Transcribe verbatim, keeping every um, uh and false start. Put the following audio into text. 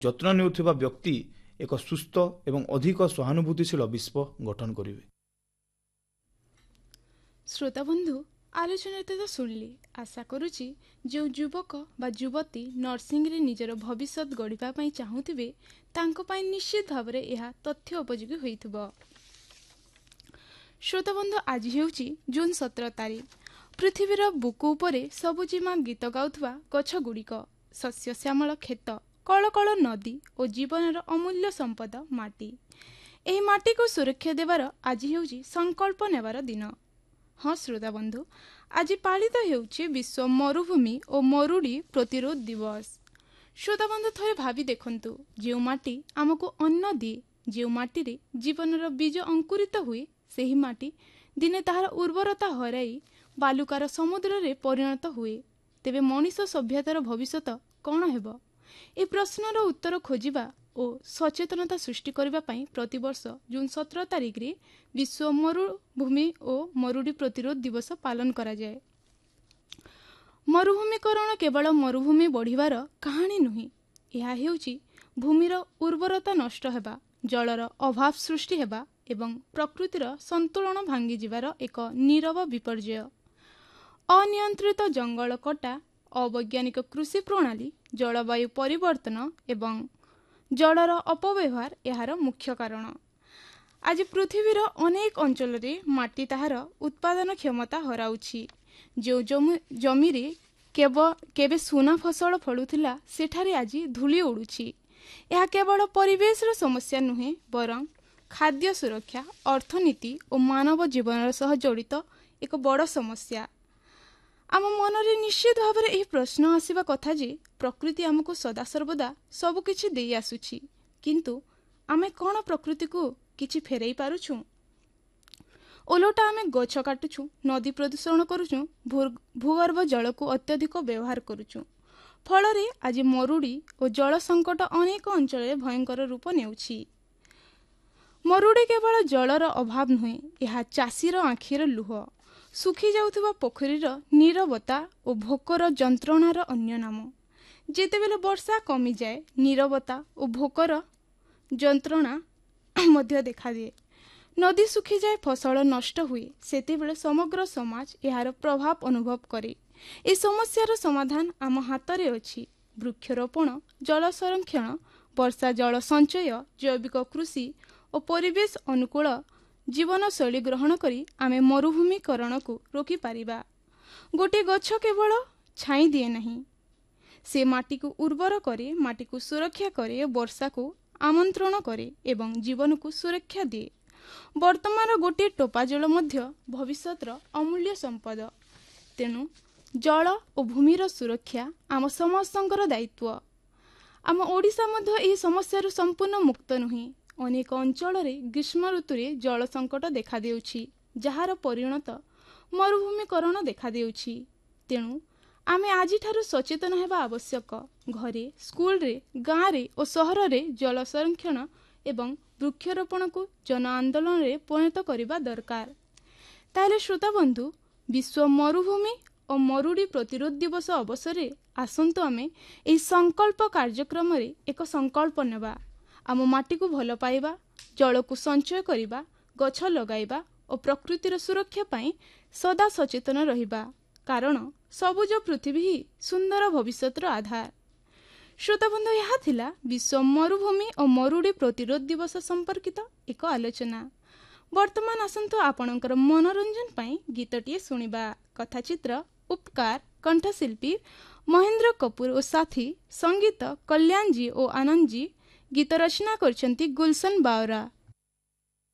ଯତ୍ନ ନେଉଥିବା ବ୍ୟକ୍ତି ଏକ ସୁସ୍ଥ ଏବଂ ଅଧିକ ସହାନୁଭୂତିଶୀଳ ବିଶ୍ୱ ଗଠନ କରିବେ। ଶ୍ରୋତା ବନ୍ଧୁ, ଆଲୋଚନାରେ ତ ଶୁଣିଲି। ଆଶା କରୁଛି ଯେଉଁ ଯୁବକ ବା ଯୁବତୀ ନର୍ସିଂରେ ନିଜର ଭବିଷ୍ୟତ ଗଢ଼ିବା ପାଇଁ ଚାହୁଁଥିବେ ତାଙ୍କ ପାଇଁ ନିଶ୍ଚିତ ଭାବରେ ଏହା ତଥ୍ୟ ଉପଯୋଗୀ ହୋଇଥିବ। ଶ୍ରୋତା ବନ୍ଧୁ, ଆଜି ହେଉଛି ଜୁନ୍ ସତର ତାରିଖ। ପୃଥିବୀର ବୁକୁ ଉପରେ ସବୁଜିମା ଗୀତ ଗାଉଥିବା ଗଛଗୁଡ଼ିକ, ଶସ୍ୟ ଶ୍ୟାମଳ କ୍ଷେତ, କଳକଳ ନଦୀ ଓ ଜୀବନର ଅମୂଲ୍ୟ ସମ୍ପଦ ମାଟି। ଏହି ମାଟିକୁ ସୁରକ୍ଷା ଦେବାର ଆଜି ହେଉଛି ସଂକଳ୍ପ ନେବାର ଦିନ। ହଁ ଶ୍ରୋତା ବନ୍ଧୁ, ଆଜି ପାଳିତ ହେଉଛି ବିଶ୍ୱ ମରୁଭୂମି ଓ ମରୁଡ଼ି ପ୍ରତିରୋଧ ଦିବସ। ଶ୍ରୋତା ବନ୍ଧୁ, ଥରେ ଭାବି ଦେଖନ୍ତୁ, ଯେଉଁ ମାଟି ଆମକୁ ଅନ୍ନ ଦିଏ, ଯେଉଁ ମାଟିରେ ଜୀବନର ବୀଜ ଅଙ୍କୁରିତ ହୁଏ, ସେହି ମାଟି ଦିନେ ତାହାର ଉର୍ବରତା ହରାଇ ବାଲୁକାର ସମୁଦ୍ରରେ ପରିଣତ ହୁଏ। ତେବେ ମଣିଷ ସଭ୍ୟତାର ଭବିଷ୍ୟତ କ'ଣ ହେବ? ଏ ପ୍ରଶ୍ନର ଉତ୍ତର ଖୋଜିବା ଓ ସଚେତନତା ସୃଷ୍ଟି କରିବା ପାଇଁ ପ୍ରତିବର୍ଷ ଜୁନ୍ ସତର ତାରିଖରେ ବିଶ୍ୱ ମରୁଭୂମି ଓ ମରୁଡ଼ି ପ୍ରତିରୋଧ ଦିବସ ପାଳନ କରାଯାଏ। ମରୁଭୂମିକରଣ କେବଳ ମରୁଭୂମି ବଢ଼ିବାର କାହାଣୀ ନୁହେଁ, ଏହା ହେଉଛି ଭୂମିର ଉର୍ବରତା ନଷ୍ଟ ହେବା, ଜଳର ଅଭାବ ସୃଷ୍ଟି ହେବା ଏବଂ ପ୍ରକୃତିର ସନ୍ତୁଳନ ଭାଙ୍ଗିଯିବାର ଏକ ନୀରବ ବିପର୍ଯ୍ୟୟ। ଅନିୟନ୍ତ୍ରିତ ଜଙ୍ଗଲ କଟା, ଅବୈଜ୍ଞାନିକ କୃଷି ପ୍ରଣାଳୀ, ଜଳବାୟୁ ପରିବର୍ତ୍ତନ ଏବଂ ଜଳର ଅପବ୍ୟବହାର ଏହାର ମୁଖ୍ୟ କାରଣ। ଆଜି ପୃଥିବୀର ଅନେକ ଅଞ୍ଚଳରେ ମାଟି ତାହାର ଉତ୍ପାଦନ କ୍ଷମତା ହରାଉଛି। ଯେଉଁ ଜମି ଜମିରେ କେବ କେବେ ସୁନା ଫସଲ ଫଳୁଥିଲା, ସେଠାରେ ଆଜି ଧୂଳି ଉଡ଼ୁଛି। ଏହା କେବଳ ପରିବେଶର ସମସ୍ୟା ନୁହେଁ, ବରଂ ଖାଦ୍ୟ ସୁରକ୍ଷା, ଅର୍ଥନୀତି ଓ ମାନବ ଜୀବନ ସହ ଜଡ଼ିତ ଏକ ବଡ଼ ସମସ୍ୟା। ଆମ ମନରେ ନିଶ୍ଚିତ ଭାବରେ ଏହି ପ୍ରଶ୍ନ ଆସିବା କଥା ଯେ ପ୍ରକୃତି ଆମକୁ ସଦାସର୍ବଦା ସବୁକିଛି ଦେଇ ଆସୁଛି, କିନ୍ତୁ ଆମେ କ'ଣ ପ୍ରକୃତିକୁ କିଛି ଫେରାଇ ପାରୁଛୁ? ଓଲଟା ଆମେ ଗଛ କାଟୁଛୁ, ନଦୀ ପ୍ରଦୂଷଣ କରୁଛୁ, ଭୂଗର୍ଭ ଜଳକୁ ଅତ୍ୟଧିକ ବ୍ୟବହାର କରୁଛୁ। ଫଳରେ ଆଜି ମରୁଡ଼ି ଓ ଜଳ ସଙ୍କଟ ଅନେକ ଅଞ୍ଚଳରେ ଭୟଙ୍କର ରୂପ ନେଉଛି। ମରୁଡ଼ି କେବଳ ଜଳର ଅଭାବ ନୁହେଁ, ଏହା ଚାଷୀର ଆଖିର ଲୁହ, ଶୁଖିଯାଉଥିବା ପୋଖରୀର ନୀରବତା ଓ ଭୋକର ଯନ୍ତ୍ରଣାର ଅନ୍ୟ ନାମ। ଯେତେବେଳେ ବର୍ଷା କମିଯାଏ, ନୀରବତା ଓ ଭୋକର ଯନ୍ତ୍ରଣା ମଧ୍ୟ ଦେଖାଦିଏ। ନଦୀ ଶୁଖିଯାଏ, ଫସଲ ନଷ୍ଟ ହୁଏ, ସେତେବେଳେ ସମଗ୍ର ସମାଜ ଏହାର ପ୍ରଭାବ ଅନୁଭବ କରେ। ଏ ସମସ୍ୟାର ସମାଧାନ ଆମ ହାତରେ ଅଛି। ବୃକ୍ଷରୋପଣ, ଜଳ ସଂରକ୍ଷଣ, ବର୍ଷା ଜଳ ସଞ୍ଚୟ, ଜୈବିକ କୃଷି ଓ ପରିବେଶ ଅନୁକୂଳ ଜୀବନଶୈଳୀ ଗ୍ରହଣ କରି ଆମେ ମରୁଭୂମିକରଣକୁ ରୋକିପାରିବା। ଗୋଟିଏ ଗଛ କେବଳ ଛାଇ ଦିଏ ନାହିଁ, ସେ ମାଟିକୁ ଉର୍ବର କରେ, ମାଟିକୁ ସୁରକ୍ଷା କରେ, ବର୍ଷାକୁ ଆମନ୍ତ୍ରଣ କରେ ଏବଂ ଜୀବନକୁ ସୁରକ୍ଷା ଦିଏ। ବର୍ତ୍ତମାନ ଗୋଟିଏ ଟୋପା ଜଳ ମଧ୍ୟ ଭବିଷ୍ୟତର ଅମୂଲ୍ୟ ସମ୍ପଦ। ତେଣୁ ଜଳ ଓ ଭୂମିର ସୁରକ୍ଷା ଆମ ସମସ୍ତଙ୍କର ଦାୟିତ୍ୱ। ଆମ ଓଡ଼ିଶା ମଧ୍ୟ ଏହି ସମସ୍ୟାରୁ ସମ୍ପୂର୍ଣ୍ଣ ମୁକ୍ତ ନୁହେଁ। ଅନେକ ଅଞ୍ଚଳରେ ଗ୍ରୀଷ୍ମ ଋତୁରେ ଜଳ ସଙ୍କଟ ଦେଖାଦେଉଛି, ଯାହାର ପରିଣତ ମରୁଭୂମିକରଣ ଦେଖାଦେଉଛି। ତେଣୁ ଆମେ ଆଜିଠାରୁ ସଚେତନ ହେବା ଆବଶ୍ୟକ। ଘରେ, ସ୍କୁଲରେ, ଗାଁରେ ଓ ସହରରେ ଜଳ ସଂରକ୍ଷଣ ଏବଂ ବୃକ୍ଷରୋପଣକୁ ଜନ ଆନ୍ଦୋଳନରେ ପରିଣତ କରିବା ଦରକାର। ତାହେଲେ ଶ୍ରୋତା ବନ୍ଧୁ, ବିଶ୍ୱ ମରୁଭୂମି ଓ ମରୁଡ଼ି ପ୍ରତିରୋଧ ଦିବସ ଅବସରରେ ଆସନ୍ତୁ ଆମେ ଏହି ସଂକଳ୍ପ କାର୍ଯ୍ୟକ୍ରମରେ ଏକ ସଂକଳ୍ପ ନେବା। ଆମ ମାଟିକୁ ଭଲ ପାଇବା, ଜଳକୁ ସଞ୍ଚୟ କରିବା, ଗଛ ଲଗାଇବା ଓ ପ୍ରକୃତିର ସୁରକ୍ଷା ପାଇଁ ସଦା ସଚେତନ ରହିବା। କାରଣ ସବୁଜ ପୃଥିବୀ ହିଁ ସୁନ୍ଦର ଭବିଷ୍ୟତର ଆଧାର। ଶ୍ରୋତାବନ୍ଧୁ, ଏହା ଥିଲା ବିଶ୍ୱ ମରୁଭୂମି ଓ ମରୁଡ଼ି ପ୍ରତିରୋଧ ଦିବସ ସମ୍ପର୍କିତ ଏକ ଆଲୋଚନା। ବର୍ତ୍ତମାନ ଆସନ୍ତୁ ଆପଣଙ୍କର ମନୋରଞ୍ଜନ ପାଇଁ ଗୀତଟିଏ ଶୁଣିବା। କଥାଚିତ୍ର ଉପକାର, କଣ୍ଠଶିଳ୍ପୀ ମହେନ୍ଦ୍ର କପୁର ଓ ସାଥୀ, ସଙ୍ଗୀତ କଲ୍ୟାଣଜୀ ଓ ଆନନ୍ଦଜୀ, ଗୀତ ରଚନା କରିଛନ୍ତି ଗୁଲଶନ ବାଓରା।